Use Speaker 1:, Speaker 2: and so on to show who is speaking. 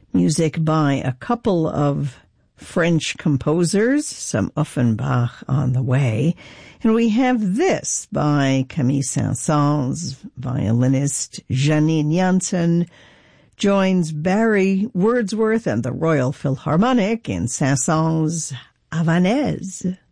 Speaker 1: Music by a couple of French composers, some Offenbach on the way. And we have this by Camille Saint-Saëns, violinist Janine Jansen, joins Barry Wordsworth and the Royal Philharmonic in Saint-Saëns' Havanaise.